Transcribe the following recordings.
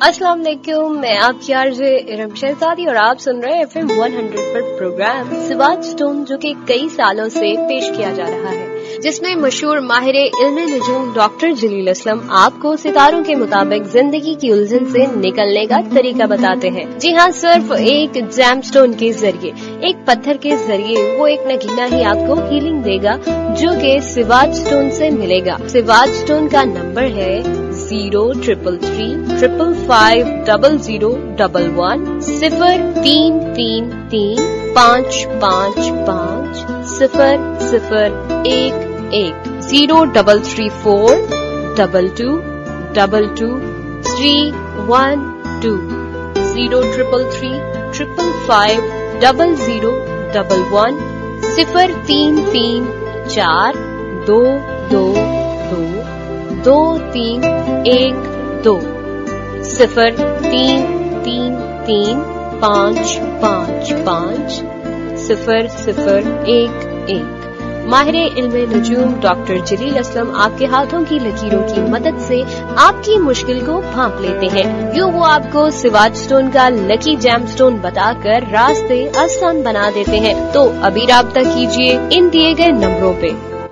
अस्सलाम वालेकुम, मैं आपकी आरजे इरम शहजादी और आप सुन रहे हैं FM 100 पर प्रोग्राम सिवाज स्टोन, जो कि कई सालों से पेश किया जा रहा है, जिसमें मशहूर माहिर इल्म नजूम डॉक्टर जलील असलम आपको सितारों के मुताबिक जिंदगी की उलझन से निकलने का तरीका बताते हैं। जी हाँ, सिर्फ एक जैम स्टोन के जरिए, एक पत्थर के जरिए वो एक नगीना ही आपको हीलिंग देगा, जो कि सिवाज स्टोन से मिलेगा। सिवाज स्टोन का नंबर है 0333550011 0333555011 0333555011 माहिर इल्मे नजूम डॉक्टर जलील असलम आपके हाथों की लकीरों की मदद से आपकी मुश्किल को भांप लेते हैं। यूँ वो आपको सिवाज स्टोन का लकी जैम स्टोन बताकर रास्ते आसान बना देते हैं। तो अभी राब्ता कीजिए इन दिए गए नंबरों पे।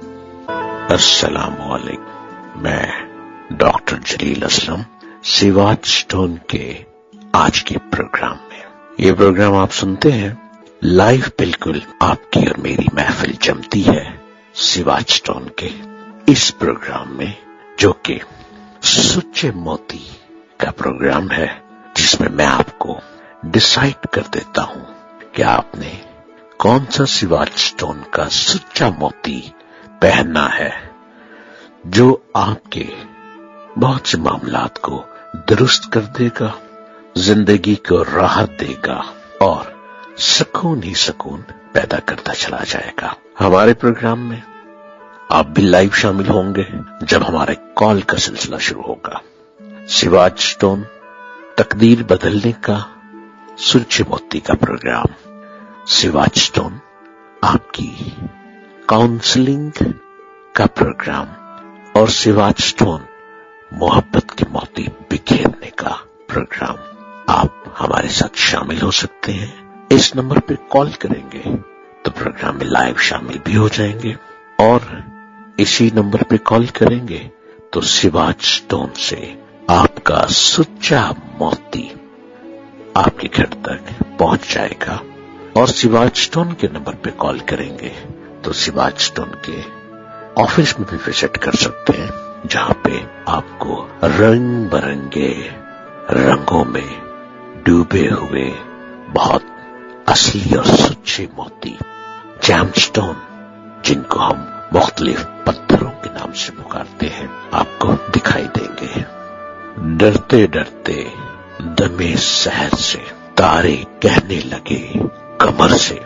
अस्सलाम वालेकुम, मैं डॉक्टर जलील असलम सिवाज स्टोन के आज के प्रोग्राम में। ये प्रोग्राम आप सुनते हैं लाइव, बिल्कुल आपकी और मेरी महफिल जमती है सिवाज स्टोन के इस प्रोग्राम में, जो कि सच्चे मोती का प्रोग्राम है, जिसमें मैं आपको डिसाइड कर देता हूं कि आपने कौन सा सिवाज स्टोन का सच्चा मोती पहनना है, जो आपके बहुत से मामलात को दुरुस्त कर देगा, जिंदगी को राहत देगा और सुकून ही सुकून पैदा करता चला जाएगा। हमारे प्रोग्राम में आप भी लाइव शामिल होंगे जब हमारे कॉल का सिलसिला शुरू होगा। सिवाज स्टोन तकदीर बदलने का सुलझे मोती का प्रोग्राम, सिवाज स्टोन आपकी काउंसलिंग का प्रोग्राम और सिवाज स्टोन मोहब्बत के मोती बिखेरने का प्रोग्राम। आप हमारे साथ शामिल हो सकते हैं। इस नंबर पे कॉल करेंगे तो प्रोग्राम में लाइव शामिल भी हो जाएंगे, और इसी नंबर पे कॉल करेंगे तो सिवाज स्टोन से आपका सच्चा मोती आपके घर तक पहुंच जाएगा। और सिवाज स्टोन के नंबर पे कॉल करेंगे तो सिवाज स्टोन के ऑफिस में भी विजिट कर सकते हैं, जहां पे आपको रंग बिरंगे रंगों में डूबे हुए बहुत असली और सच्चे मोती, जैमस्टोन, जिनको हम मुख्तलिफ पत्थरों के नाम से पुकारते हैं, आपको दिखाई देंगे। डरते डरते दमे सहर से तारे कहने लगे कमर से,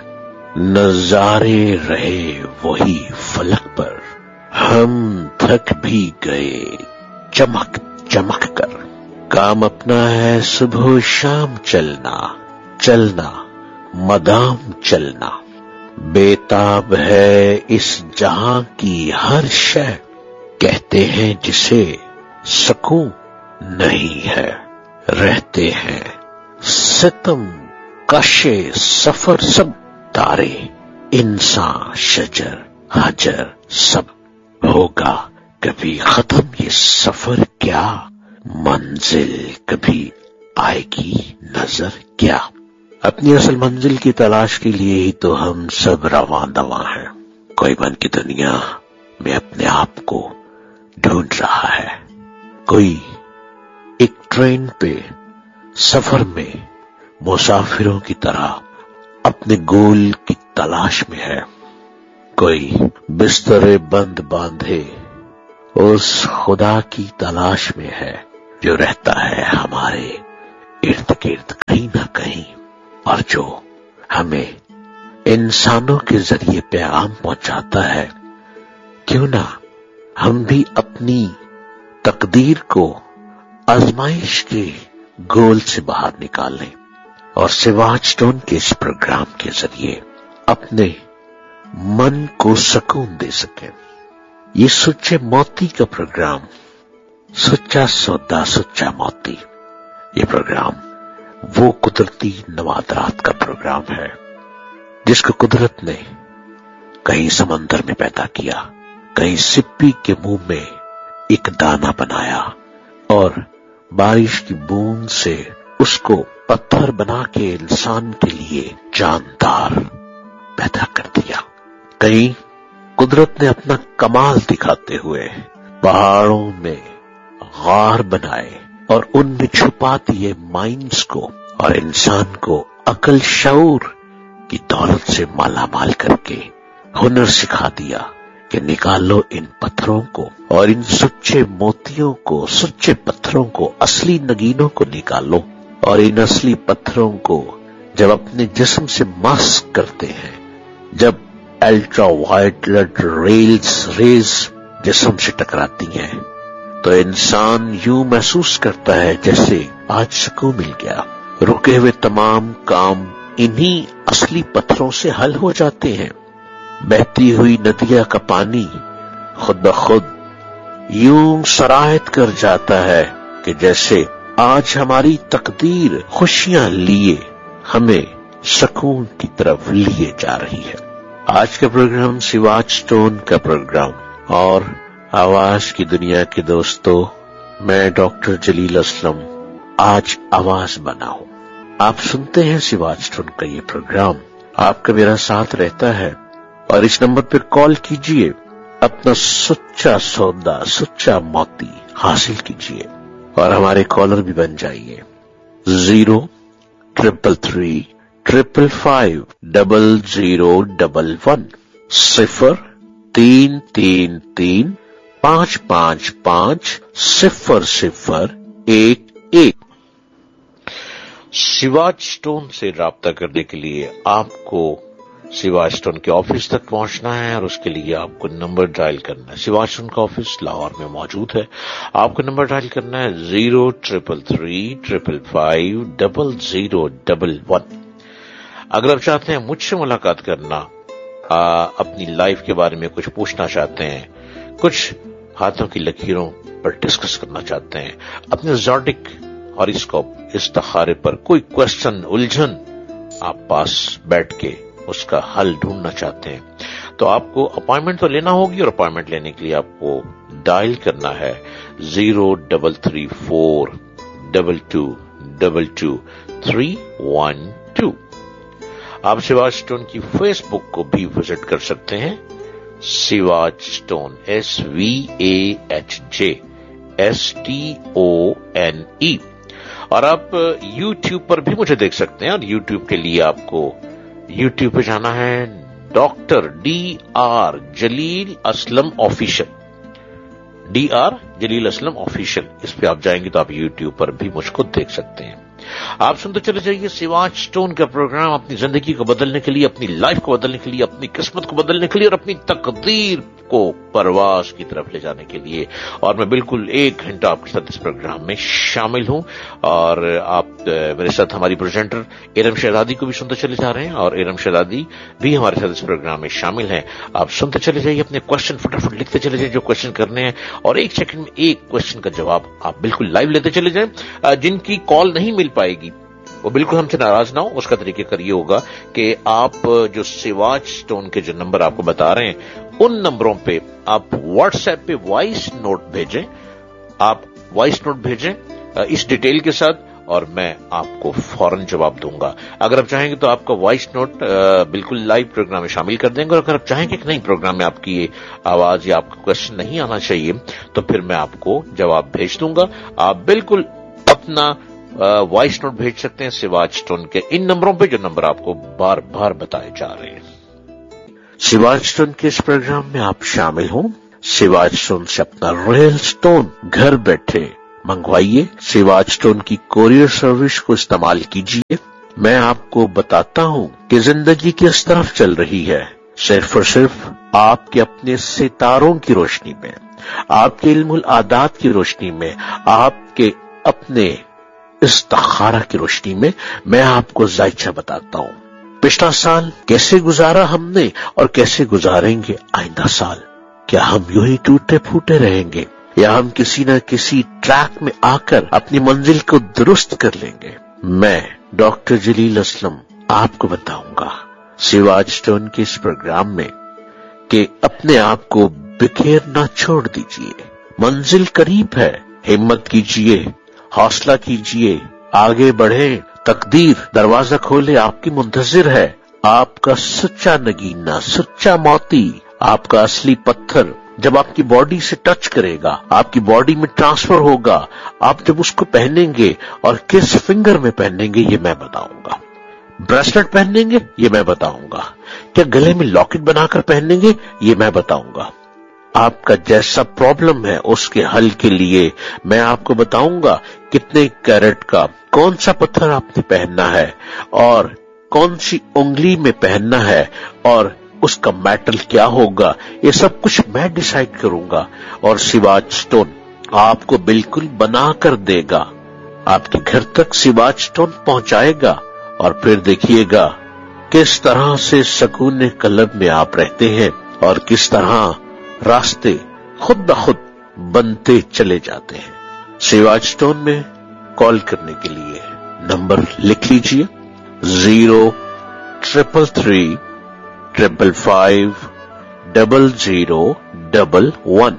नजारे रहे वही फलक पर, हम थक भी गए चमक चमक कर। काम अपना है सुबह शाम चलना, चलना मदाम चलना, बेताब है इस जहां की हर शय, कहते हैं जिसे सुकून नहीं है, रहते हैं सितम कशे सफर सब, तारे इंसान शजर हजर सब, होगा कभी खत्म ये सफर क्या, मंजिल कभी आएगी नजर क्या। अपनी असल मंजिल की तलाश के लिए ही तो हम सब रवां दवा हैं। कोई मन की दुनिया में अपने आप को ढूंढ रहा है, कोई एक ट्रेन पे सफर में मुसाफिरों की तरह अपने गोल की तलाश में है, कोई बिस्तरे बंद बांधे उस खुदा की तलाश में है, जो रहता है हमारे इर्द गिर्द कहीं ना कहीं, और जो हमें इंसानों के जरिए पैगाम पहुंचाता है। क्यों ना हम भी अपनी तकदीर को आजमाइश के गोल से बाहर निकालें और सिवाज स्टोन के इस प्रोग्राम के जरिए अपने मन को सुकून दे सकें। ये सच्चे मोती का प्रोग्राम, सच्चा सौदा सच्चा मोती, ये प्रोग्राम वो कुदरती नवादरात का प्रोग्राम है जिसको कुदरत ने कहीं समंदर में पैदा किया, कहीं सिप्पी के मुंह में एक दाना बनाया और बारिश की बूंद से उसको पत्थर बना के इंसान के लिए जानदार पैदा कर दिया। कहीं कुदरत ने अपना कमाल दिखाते हुए पहाड़ों में गार बनाए और उनमें छुपा दिए माइंस को और इंसान को अकल शऊर की दौलत से मालामाल करके हुनर सिखा दिया कि निकालो इन पत्थरों को और इन सच्चे मोतियों को, सच्चे पत्थरों को, असली नगीनों को निकालो और इन असली पत्थरों को जब अपने जिस्म से मास्क करते हैं, जब अल्ट्रा वायलेट रेज जिस्म से टकराती हैं, तो इंसान यूं महसूस करता है जैसे आज सुकून मिल गया। रुके हुए तमाम काम इन्हीं असली पत्थरों से हल हो जाते हैं। बहती हुई नदियां का पानी खुद ब खुद यूं सराहत कर जाता है कि जैसे आज हमारी तकदीर खुशियां लिए हमें सुकून की तरफ लिए जा रही है। आज का प्रोग्राम सिवाच टोन का प्रोग्राम और आवाज की दुनिया के दोस्तों, मैं डॉक्टर जलील असलम आज आवाज बना हूं। आप सुनते हैं सिवाच टोन का ये प्रोग्राम, आपका मेरा साथ रहता है और इस नंबर पर कॉल कीजिए, अपना सच्चा सौदा, सच्चा मोती हासिल कीजिए और हमारे कॉलर भी बन जाइए। 03333 555 0011 0333 555 0011। सिवाच टोन से राब्ता करने के लिए आपको सिवाच टोन के ऑफिस तक पहुंचना है और उसके लिए आपको नंबर डायल करना है। सिवाच टोन का ऑफिस लाहौर में मौजूद है। आपको नंबर डायल करना है 03333 555 0011। अगर आप चाहते हैं मुझसे मुलाकात करना, अपनी लाइफ के बारे में कुछ पूछना चाहते हैं, कुछ हाथों की लकीरों पर डिस्कस करना चाहते हैं, अपने ज़ोडिक हॉरोस्कोप इस्तिखारे पर कोई क्वेश्चन, उलझन आप पास बैठ के उसका हल ढूंढना चाहते हैं, तो आपको अपॉइंटमेंट तो लेना होगी और अपॉइंटमेंट लेने के लिए आपको डायल करना है 0334 2222 312। आप सिवाच टोन की फेसबुक को भी विजिट कर सकते हैं, सिवाच टोन SVAHJSTONE। और आप YouTube पर भी मुझे देख सकते हैं और YouTube के लिए आपको YouTube पे जाना है डॉक्टर DR जलील असलम ऑफिशियल, DR जलील असलम ऑफिशियल। इस पे आप जाएंगे तो आप YouTube पर भी मुझको देख सकते हैं। आप सुनते चले जाइए सिवाच टोन का प्रोग्राम, अपनी जिंदगी को बदलने के लिए, अपनी लाइफ को बदलने के लिए, अपनी किस्मत को बदलने के लिए और अपनी तकदीर को परवास की तरफ ले जाने के लिए। और मैं बिल्कुल 1 घंटा आपके साथ इस प्रोग्राम में शामिल हूं और आप मेरे साथ हमारी प्रेजेंटर इरम शहजादी को भी सुनते चले जा रहे हैं और इरम शहजादी भी हमारे साथ इस प्रोग्राम में शामिल हैं। आप सुनते चले जाइए, अपने क्वेश्चन फटाफट लिखते चले जाइए जो क्वेश्चन करने हैं और 1 सेकंड में 1 क्वेश्चन का जवाब आप बिल्कुल लाइव लेते चले जाएं। जिनकी कॉल नहीं मिल पाएगी वो बिल्कुल हमसे नाराज ना हो। उसका तरीकेकार ये होगा कि आप जो सिवाच टोन के जो नंबर आपको बता रहे हैं उन नंबरों पे आप व्हाट्सएप पे वॉइस नोट भेजें, आप वॉइस नोट भेजें इस डिटेल के साथ और मैं आपको फौरन जवाब दूंगा। अगर आप चाहेंगे तो आपका वॉइस नोट बिल्कुल लाइव प्रोग्राम में शामिल कर देंगे और अगर आप चाहेंगे कि नहीं प्रोग्राम में आपकी ये आवाज या आपका क्वेश्चन नहीं आना चाहिए तो फिर मैं आपको जवाब भेज दूंगा। आप बिल्कुल अपना वॉइस नोट भेज सकते हैं सिवाच टोन के इन नंबरों पे जो नंबर आपको बार बार बताए जा रहे हैं। सिवाच टोन के इस प्रोग्राम में आप शामिल हों, सिवाच टोन से अपना रॉयल स्टोन घर बैठे मंगवाइए, सिवाच टोन की कोरियर सर्विस को इस्तेमाल कीजिए। मैं आपको बताता हूं कि जिंदगी किस तरफ चल रही है, सिर्फ और सिर्फ आपके अपने सितारों की रोशनी में, आपके इल्मुल आदात की रोशनी में, आपके अपने इस्तिखारा की रोशनी में मैं आपको जायचा बताता हूं। पिछला साल कैसे गुजारा हमने और कैसे गुजारेंगे आइंदा साल। क्या हम यूं ही टूटे फूटे रहेंगे या हम किसी न किसी ट्रैक में आकर अपनी मंजिल को दुरुस्त कर लेंगे। मैं डॉक्टर जलील असलम आपको बताऊंगा सिवाज स्टोन के इस प्रोग्राम में कि अपने आप को बिखेरना छोड़ दीजिए। मंजिल करीब है, हिम्मत कीजिए, हौसला कीजिए, आगे बढ़े। तकदीर दरवाजा खोले आपकी मुंतजिर है। आपका सच्चा नगीना, सच्चा मोती, आपका असली पत्थर जब आपकी बॉडी से टच करेगा, आपकी बॉडी में ट्रांसफर होगा। आप जब उसको पहनेंगे और किस फिंगर में पहनेंगे ये मैं बताऊंगा। ब्रेसलेट पहनेंगे ये मैं बताऊंगा। क्या गले में लॉकेट बनाकर पहनेंगे ये मैं बताऊंगा। आपका जैसा प्रॉब्लम है उसके हल के लिए मैं आपको बताऊंगा कितने कैरेट का कौन सा पत्थर आपने पहनना है और कौन सी उंगली में पहनना है और उसका मेटल क्या होगा। ये सब कुछ मैं डिसाइड करूंगा और सिवाज स्टोन आपको बिल्कुल बना कर देगा। आपके घर तक सिवाज स्टोन पहुंचाएगा और फिर देखिएगा किस तरह से सुकून कल्ब में आप रहते हैं और किस तरह रास्ते खुद ब खुद बनते चले जाते हैं। सिवाज स्टोन में कॉल करने के लिए नंबर लिख लीजिए 033550011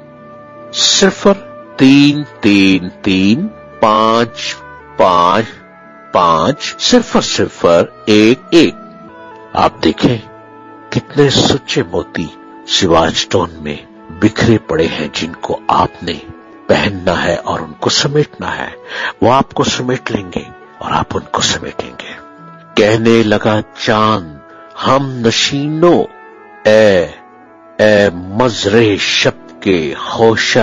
0333555011। आप देखें कितने सच्चे मोती सिवाज स्टोन में बिखरे पड़े हैं जिनको आपने पहनना है और उनको समेटना है। वो आपको समेट लेंगे और आप उनको समेटेंगे। कहने लगा चांद हम नशीनो ए मजरे शब के होशा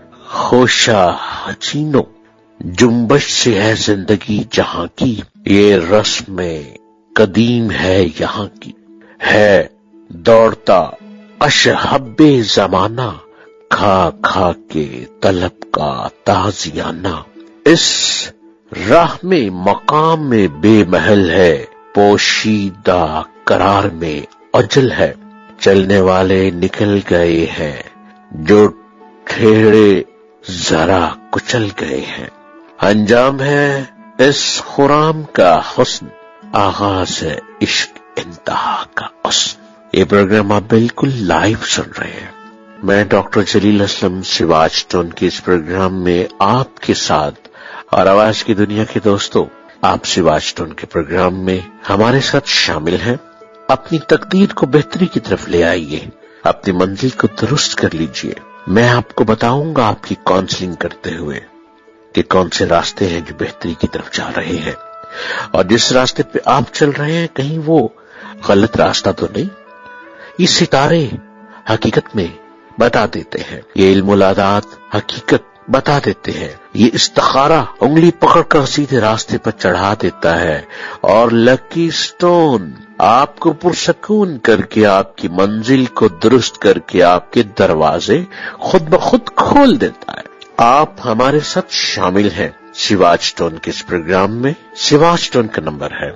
हजीनो। जुम्बश से है जिंदगी जहां की, ये रस्म कदीम है यहाँ की। है दौड़ता अशहब्बे जमाना, खा खा के तलब का ताजियाना। इस राह में मकाम में बेमहल है, पोशीदा करार में अजल है। चलने वाले निकल गए हैं, जो ठेड़े जरा कुचल गए हैं। अंजाम है इस खुराम का हुस्न, आगाज है इश्क इंतहा का हुस्न। ये प्रोग्राम आप बिल्कुल लाइव सुन रहे हैं। मैं डॉक्टर जलील असलम सिवाज स्टोन के इस प्रोग्राम में आपके साथ और आवाज की दुनिया के दोस्तों, आप सिवाज स्टोन के प्रोग्राम में हमारे साथ शामिल हैं। अपनी तकदीर को बेहतरी की तरफ ले आइए, अपनी मंजिल को दुरुस्त कर लीजिए। मैं आपको बताऊंगा आपकी काउंसलिंग करते हुए कि कौन से रास्ते हैं जो बेहतरी की तरफ जा रहे हैं और जिस रास्ते पे आप चल रहे हैं कहीं वो गलत रास्ता तो नहीं। ये सितारे हकीकत में बता देते हैं, ये इल्मुल आदात हकीकत बता देते हैं, ये इस्तिखारा उंगली पकड़कर सीधे रास्ते पर चढ़ा देता है और लकी स्टोन आपको पुरसकून करके आपकी मंजिल को दुरुस्त करके आपके दरवाजे खुद ब खुद खोल देता है। आप हमारे साथ शामिल हैं सिवाज स्टोन के इस प्रोग्राम में। सिवाज स्टोन का नंबर है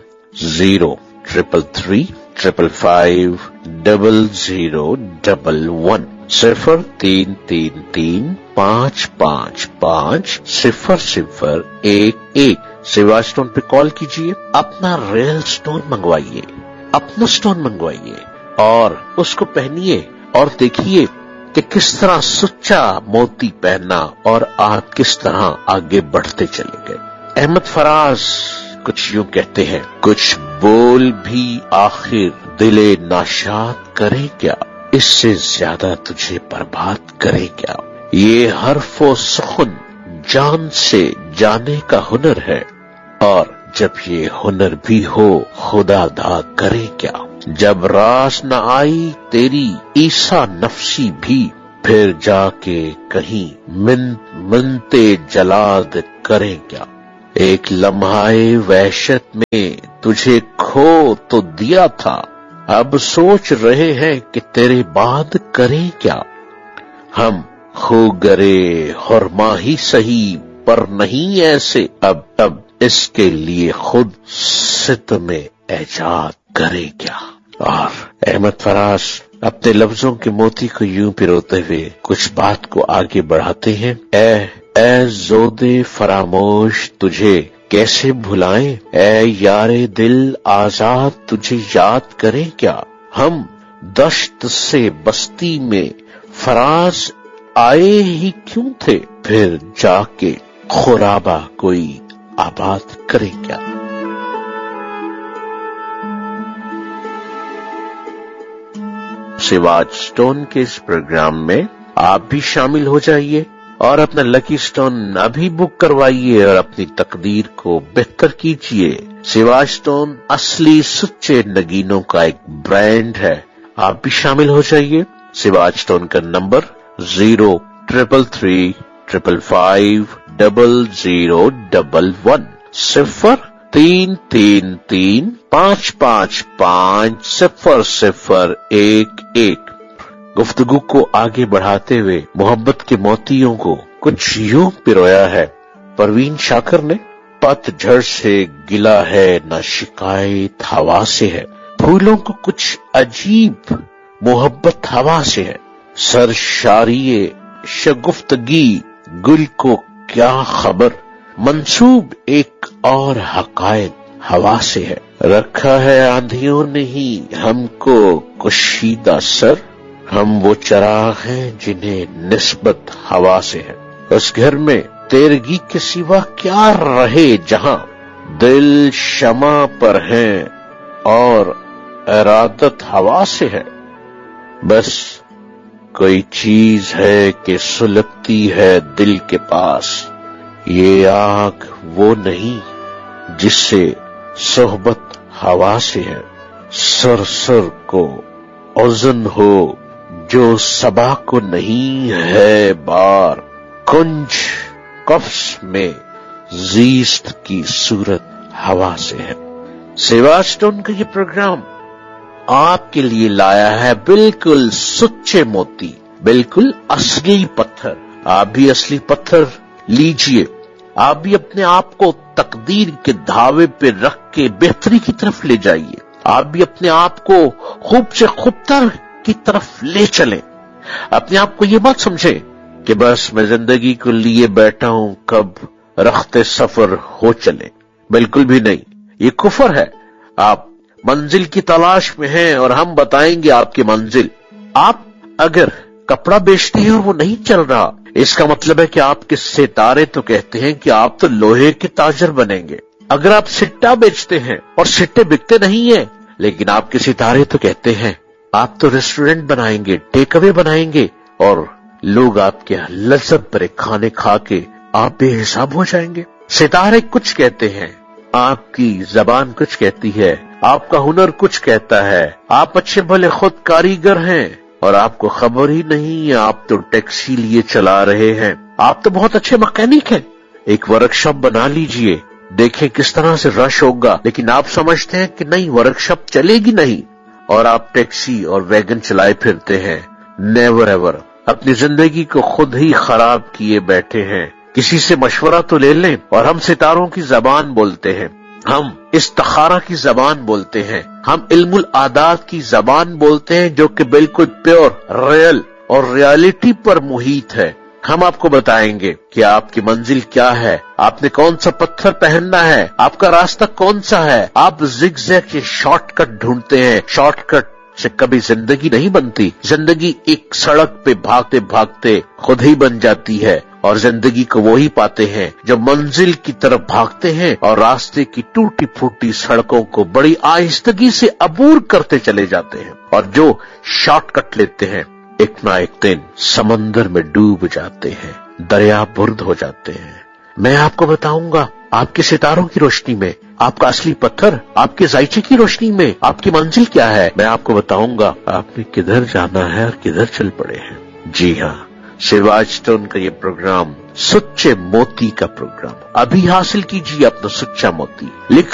033555011 0333555011। सिवाज स्टोन पे कॉल कीजिए, अपना रियल स्टोन मंगवाइए, अपना स्टोन मंगवाइए और उसको पहनिए और देखिए कि किस तरह सच्चा मोती पहना और आप किस तरह आगे बढ़ते चले गए। अहमद फराज कुछ यूं कहते हैं, कुछ बोल भी आखिर दिले नाशाद करे क्या, इससे ज्यादा तुझे बर्बाद करे क्या। ये हर्फो सुखन जान से जाने का हुनर है और जब ये हुनर भी हो खुदा दा करे क्या। जब रास न आई तेरी ईसा नफसी भी, फिर जाके कहीं मिनते जलाद करे क्या। एक लम्हाए वहशत में तुझे खो तो दिया था, अब सोच रहे हैं कि तेरे बाद करें क्या। हम खो गरे हुरमा ही सही पर नहीं ऐसे, अब इसके लिए खुद सित में ऐजाद करें क्या। और अहमद फराज अपने लफ्जों के मोती को यूं पिरोते हुए कुछ बात को आगे बढ़ाते हैं। ए ज़ोदे फरामोश तुझे कैसे भुलाएं, ए यारे दिल आजाद तुझे याद करें क्या। हम दश्त से बस्ती में फराज आए ही क्यों थे, फिर जाके खुराबा कोई आबाद करे क्या। सिवाज स्टोन के इस प्रोग्राम में आप भी शामिल हो जाइए और अपना लकी स्टोन अभी बुक करवाइए और अपनी तकदीर को बेहतर कीजिए। सिवाज स्टोन असली सच्चे नगीनों का एक ब्रांड है। आप भी शामिल हो जाइए। सिवाज स्टोन का नंबर 0333550011 0333555001। गुफ्तगू को आगे बढ़ाते हुए मोहब्बत के मोतियों को कुछ यूं पिरोया है परवीन शाकर ने। पतझड़ से गिला है न शिकायत हवा से है, फूलों को कुछ अजीब मोहब्बत हवा से है। सरशारिये शगुफ्तगी गुल को क्या खबर, मंसूब एक और हकायत हवा से है। रखा है आंधियों ने ही हमको कुशीदा सर, हम वो चराग हैं जिन्हें निस्बत हवा से है। उस घर में तेरगी के सिवा क्या रहे जहां दिल शमा पर है और इरादत हवा से है। बस कोई चीज है कि सुलगती है दिल के पास, ये आग वो नहीं जिससे सोहबत हवा से है। सर को औजन हो जो सबा को नहीं है बार, कुंज कफ्स में जीस्त की सूरत हवा से है। सिवाज स्टोन का ये प्रोग्राम आपके लिए लाया है बिल्कुल सच्चे मोती, बिल्कुल असली पत्थर। आप भी असली पत्थर लीजिए। आप भी अपने आप को तकदीर के धावे पे रख के बेहतरी की तरफ ले जाइए। आप भी अपने आप को खूब से खूबतर की तरफ ले चलें। अपने आप को ये मत समझे कि बस मैं जिंदगी को लिए बैठा हूं, कब रख्ते सफर हो चले। बिल्कुल भी नहीं, ये कुफर है। आप मंजिल की तलाश में हैं और हम बताएंगे आपकी मंजिल। आप अगर कपड़ा बेचते हैं और वो नहीं चल रहा, इसका मतलब है कि आपके सितारे तो कहते हैं कि आप तो लोहे के ताजर बनेंगे। अगर आप सिट्टा बेचते हैं और सिट्टे बिकते नहीं है, लेकिन आपके सितारे तो कहते हैं आप तो रेस्टोरेंट बनाएंगे, टेक अवे बनाएंगे और लोग आपके लज्जत भरे खाने खा के आप बेहिसाब हो जाएंगे। सितारे कुछ कहते हैं, आपकी जबान कुछ कहती है, आपका हुनर कुछ कहता है। आप अच्छे भले खुद कारीगर हैं और आपको खबर ही नहीं है आप तो टैक्सी लिए चला रहे हैं। आप तो बहुत अच्छे मैकेनिक हैं, एक वर्कशॉप बना लीजिए, देखें किस तरह से रश होगा। लेकिन आप समझते हैं कि नहीं, वर्कशॉप चलेगी नहीं और आप टैक्सी और वैगन चलाए फिरते हैं। Never ever. अपनी जिंदगी को खुद ही खराब किए बैठे हैं। किसी से मशवरा तो ले लें। और हम सितारों की जबान बोलते हैं, हम इस्तिखारा की जबान बोलते हैं, हम इल्मुल आदात की जबान बोलते हैं, जो कि बिल्कुल प्योर, रियल और रियलिटी पर मुहित है। हम आपको बताएंगे कि आपकी मंजिल क्या है, आपने कौन सा पत्थर पहनना है, आपका रास्ता कौन सा है। आप जिगजैग के शॉर्टकट ढूंढते हैं। शॉर्टकट से कभी जिंदगी नहीं बनती। जिंदगी एक सड़क पे भागते भागते खुद ही बन जाती है और जिंदगी को वो ही पाते हैं जो मंजिल की तरफ भागते हैं और रास्ते की टूटी फूटी सड़कों को बड़ी आहिस्तगी से अबूर करते चले जाते हैं। और जो शॉर्टकट लेते हैं, एक ना एक दिन समंदर में डूब जाते हैं, दरिया बुर्द हो जाते हैं। मैं आपको बताऊंगा आपके सितारों की रोशनी में, आपका असली पत्थर आपके जायचे की रोशनी में आपकी मंजिल क्या है। मैं आपको बताऊंगा आपने किधर जाना है और किधर चल पड़े हैं। जी हाँ, सिवाज स्टोन का ये प्रोग्राम सच्चे मोती का प्रोग्राम। अभी हासिल कीजिए अपना सच्चा मोती।